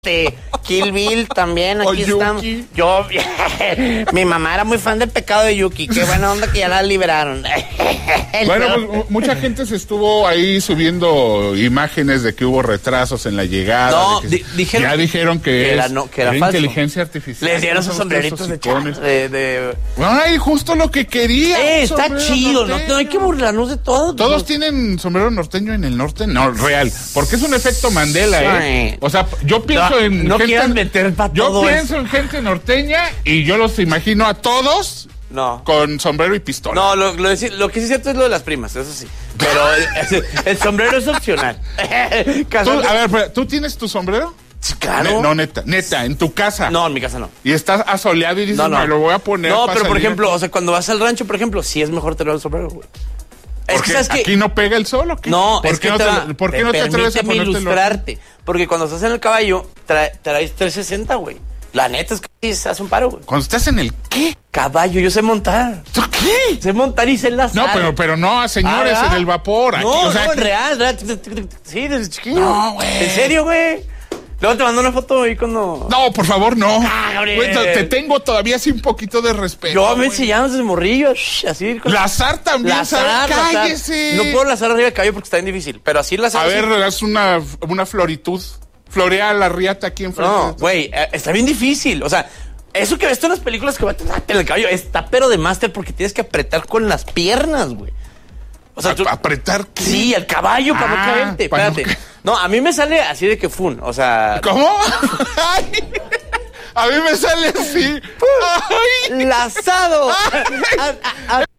Kill Bill también, aquí estamos. Yo, mi mamá era muy fan del Pecado de Yuki. Qué buena onda que ya la liberaron. Bueno, pues mucha gente se estuvo ahí subiendo imágenes de que hubo retrasos en la llegada. No, ya dijeron que era falso. Inteligencia artificial. Les dieron sus sombreritos de Ay, justo lo que quería. Está chido, no hay que burlarnos de todo. ¿Todos tienen sombrero norteño en el norte? No, real. Porque es un efecto Mandela, ¿eh? O sea, yo pienso en no gente, quieran meter para todo. Yo pienso en gente norteña y yo los imagino a todos con sombrero y pistola. No, lo que sí es cierto es lo de las primas, eso sí. Pero el sombrero es opcional. A ver, ¿tú tienes tu sombrero? Sí, claro. No, neta, en tu casa. No, en mi casa no. Y estás asoleado y dices, me lo voy a poner. No, pero por ejemplo, o sea, cuando vas al rancho, por ejemplo, sí es mejor tener el sombrero, güey. Es que, ¿sabes qué? ¿Aquí no pega el sol o qué? No, ¿Por qué no te atreves a ponértelo? Ilustrarte, porque cuando estás en el caballo, traes 360, güey. La neta es que se hace un paro, güey. ¿Cuando estás en el qué? Caballo, yo sé montar. ¿Tú qué? Sé montar y sé enlazar. No, pero no, señores, en el vapor. Aquí, no, real. Sí, desde chiquillo. No, güey. ¿En serio, güey? Luego te mando una foto ahí cuando... No, por favor, no. Gabriel. Te tengo todavía así un poquito de respeto. Yo me enseñaba desde morrillo, así. Lazar también, ¿sabes? Cállese. No puedo lazar arriba del caballo porque está bien difícil, pero así lazar. A ver, haz una floritud. Florea la riata aquí enfrente. No, güey, está bien difícil. O sea, eso que ves tú en las películas que va en el caballo está pero de máster porque tienes que apretar con las piernas, güey. O sea, ¿apretar qué? Sí, el caballo para no caerte. Espérate. No, a mí me sale así de que fun, o sea... ¿Cómo? A mí me sale así. ¡Lazado!